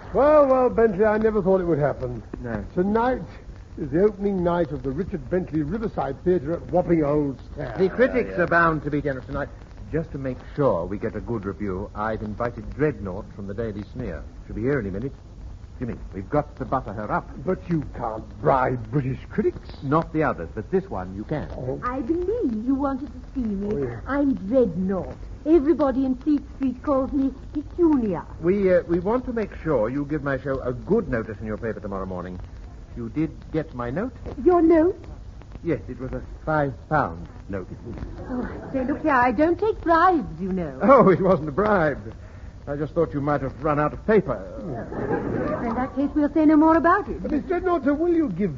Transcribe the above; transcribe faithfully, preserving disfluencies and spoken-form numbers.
Well, well, Bentley, I never thought it would happen. No. Tonight is the opening night of the Richard Bentley Riverside Theatre at Wapping Old Stairs. The critics are bound to be generous tonight. Just to make sure we get a good review, I've invited Dreadnought from the Daily Sneer. She'll be here any minute. Jimmy, we've got to butter her up. But you can't bribe British critics. Not the others, but this one you can. Oh. I believe you wanted to see me. Oh, yeah. I'm Dreadnought. Everybody in Fleet Street calls me Petunia. We uh, we want to make sure you give my show a good notice in your paper tomorrow morning. You did get my note? Your note? Yes, it was a five-pound note. Oh, say, look here, I don't take bribes, you know. Oh, it wasn't a bribe. I just thought you might have run out of paper. In that case, we'll say no more about it. Miss Dreadnought, will you give